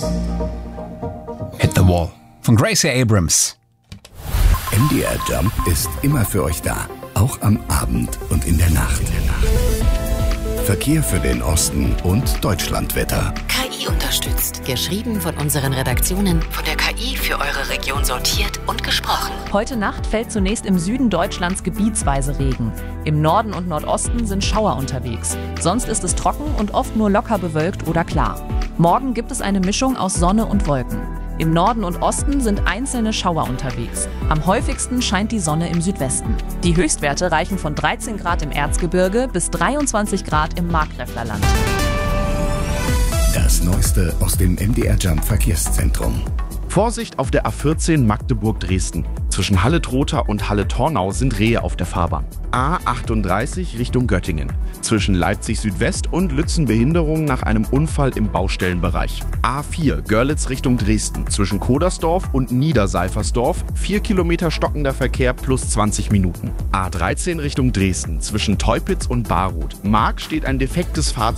Hit the Wall von Gracie Abrams. MDR Jump ist immer für euch da, auch am Abend und in der Nacht. Verkehr für den Osten und Deutschlandwetter. KI unterstützt. Geschrieben von unseren Redaktionen, von der KI für eure Region sortiert und gesprochen. Heute Nacht fällt zunächst im Süden Deutschlands gebietsweise Regen. Im Norden und Nordosten sind Schauer unterwegs. Sonst ist es trocken und oft nur locker bewölkt oder klar. Morgen gibt es eine Mischung aus Sonne und Wolken. Im Norden und Osten sind einzelne Schauer unterwegs. Am häufigsten scheint die Sonne im Südwesten. Die Höchstwerte reichen von 13 Grad im Erzgebirge bis 23 Grad im Markgräflerland. Das Neueste aus dem MDR Jump Verkehrszentrum. Vorsicht auf der A14 Magdeburg-Dresden. Zwischen Halle-Trotha und Halle-Tornau sind Rehe auf der Fahrbahn. A38 Richtung Göttingen. Zwischen Leipzig Südwest und Lützen Behinderung nach einem Unfall im Baustellenbereich. A4 Görlitz Richtung Dresden. Zwischen Kodersdorf und Niederseifersdorf 4 Kilometer stockender Verkehr plus 20 Minuten. A13 Richtung Dresden. Zwischen Teupitz und Baruth. Mark steht ein defektes Fahrzeug